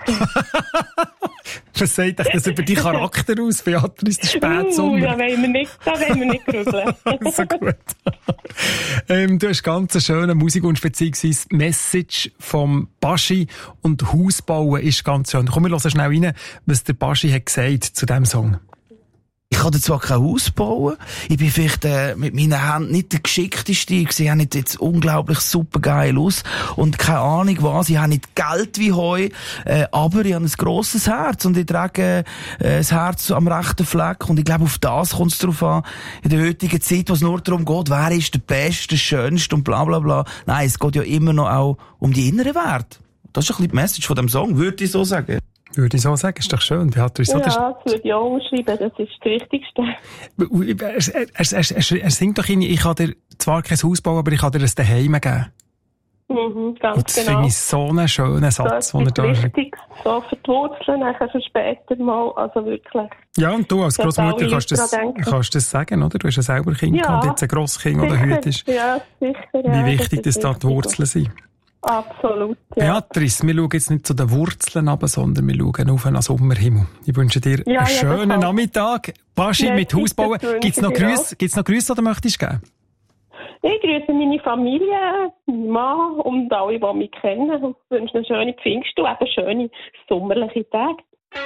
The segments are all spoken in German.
Was sagt das über deinen Charakter aus, Beatrice, der Spätsommer? Da wollen wir nicht grübeln. So gut. Du hast ganz einen schönen Musikwunsch, beziehungsweise Message vom Baschi, und Hausbauen ist ganz schön. Komm, wir hören schnell rein, was der Baschi hat gesagt zu diesem Song. Ich kann zwar kein Haus bauen, ich bin vielleicht mit meinen Händen nicht der geschickteste, ich sehe nicht jetzt unglaublich super geil aus und keine Ahnung was, ich habe nicht Geld wie Heu, aber ich habe ein grosses Herz und ich trage das Herz am rechten Fleck und ich glaube, auf das kommt es drauf an, in der heutigen Zeit, wo es nur darum geht, wer ist der Beste, der Schönste und bla bla bla. Nein, es geht ja immer noch auch um die inneren Werte. Das ist ein bisschen die Message von dem Song, würde ich so sagen. Würde ich so sagen, ist doch schön. Beatrice, ja, das würde ich auch unterschreiben, das ist das Wichtigste. Er singt doch ich kann dir zwar kein Haus bauen, aber ich kann dir ein Daheim geben. Ganz und das genau. finde ich so einen schönen Satz, den er da hat. Wichtig, so für die Wurzeln, nachher für später mal, also wirklich. Ja, und du als Grossmutter kannst das sagen, oder? Du hast ja selber Kind gehabt, jetzt ein Grosskind, das hütest. Ja, sicher. Wie wichtig, dass da die Wurzeln sind. Absolut, ja. Beatrice, wir schauen jetzt nicht zu den Wurzeln runter, sondern wir schauen auf einen Sommerhimmel. Ich wünsche dir einen schönen Nachmittag. Baschi mit Hausbauen. Gibt's noch Grüße, oder möchtest du geben? Ich grüße meine Familie, meinen Mann und alle, die mich kennen. Und wünsche eine schöne Pfingst und eben schöne sommerliche Tage.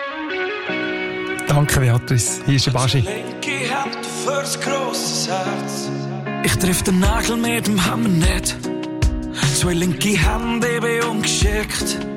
Danke, Beatrice. Hier ist der Baschi. Linke Hand fürs grosses Herz. Ich triff den Nagel mit dem Hammer nicht. Zwei linke Hände, ich bin ungeschickt.